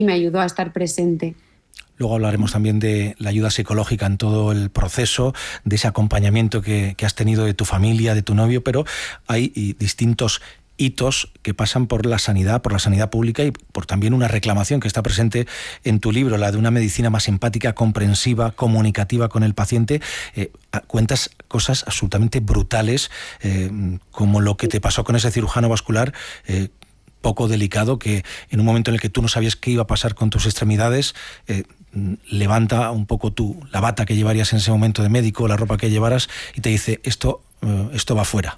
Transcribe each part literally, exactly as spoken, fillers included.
me ayudó a estar presente. Luego hablaremos también de la ayuda psicológica en todo el proceso, de ese acompañamiento que, que has tenido de tu familia, de tu novio, pero hay y, distintos hitos que pasan por la sanidad, por la sanidad pública y por también una reclamación que está presente en tu libro, la de una medicina más empática, comprensiva, comunicativa con el paciente. Eh, cuentas cosas absolutamente brutales, eh, como lo que te pasó con ese cirujano vascular, eh, poco delicado, que en un momento en el que tú no sabías qué iba a pasar con tus extremidades, eh, levanta un poco tú la bata que llevarías en ese momento de médico, la ropa que llevaras, y te dice, esto, eh, esto va fuera.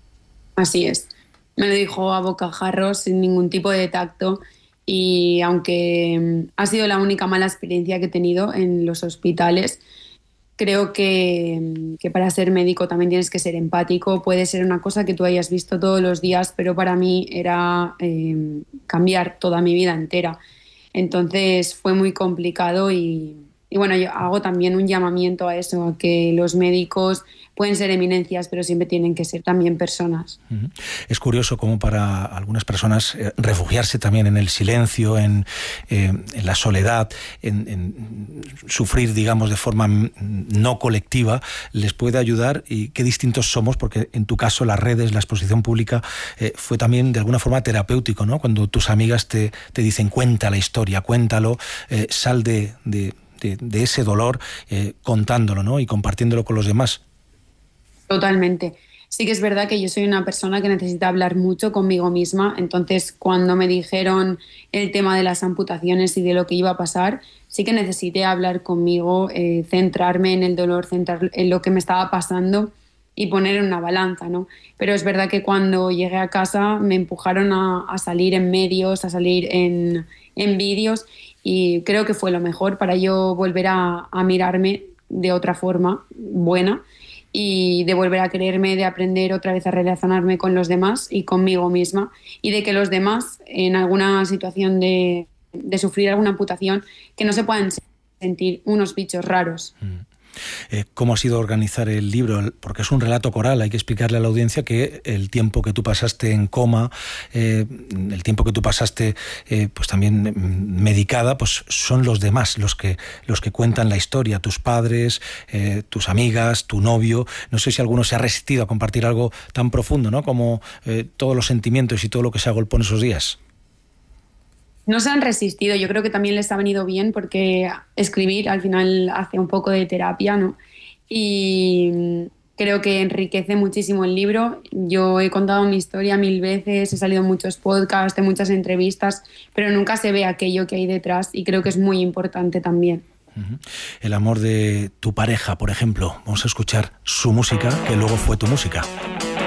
Así es. Me lo dijo a bocajarros, sin ningún tipo de tacto, y aunque ha sido la única mala experiencia que he tenido en los hospitales, creo que, que para ser médico también tienes que ser empático. Puede ser una cosa que tú hayas visto todos los días, pero para mí era eh, cambiar toda mi vida entera. Entonces fue muy complicado y, y bueno, yo hago también un llamamiento a eso, a que los médicos pueden ser eminencias, pero siempre tienen que ser también personas. Es curioso cómo para algunas personas eh, refugiarse también en el silencio, en, eh, en la soledad, en, en sufrir, digamos, de forma no colectiva, les puede ayudar. Y qué distintos somos, porque en tu caso las redes, la exposición pública eh, fue también de alguna forma terapéutico, ¿no? Cuando tus amigas te, te dicen, cuenta la historia, cuéntalo, eh, sal de, de, de, de ese dolor eh, contándolo, ¿no? Y compartiéndolo con los demás. Totalmente. Sí que es verdad que yo soy una persona que necesita hablar mucho conmigo misma, entonces cuando me dijeron el tema de las amputaciones y de lo que iba a pasar, sí que necesité hablar conmigo, eh, centrarme en el dolor, centrar en lo que me estaba pasando y poner en una balanza, ¿no? Pero es verdad que cuando llegué a casa me empujaron a, a salir en medios, a salir en, en vídeos, y creo que fue lo mejor para yo volver a, a mirarme de otra forma buena, y de volver a quererme, de aprender otra vez a relacionarme con los demás y conmigo misma, y de que los demás en alguna situación de, de sufrir alguna amputación, que no se puedan sentir unos bichos raros. Mm. Eh, ¿Cómo ha sido organizar el libro? Porque es un relato coral, hay que explicarle a la audiencia que el tiempo que tú pasaste en coma, eh, el tiempo que tú pasaste eh, pues también medicada, pues son los demás los que, los que cuentan la historia, tus padres, eh, tus amigas, tu novio. No sé si alguno se ha resistido a compartir algo tan profundo, ¿no? Como eh, todos los sentimientos y todo lo que se agolpó en esos días. No se han resistido, yo creo que también les ha venido bien, porque escribir al final hace un poco de terapia, ¿no? Y creo que enriquece muchísimo el libro. Yo he contado mi historia mil veces, he salido en muchos podcasts, en muchas entrevistas, pero nunca se ve aquello que hay detrás, y creo que es muy importante también. Uh-huh. El amor de tu pareja, por ejemplo. Vamos a escuchar su música, que luego fue tu música.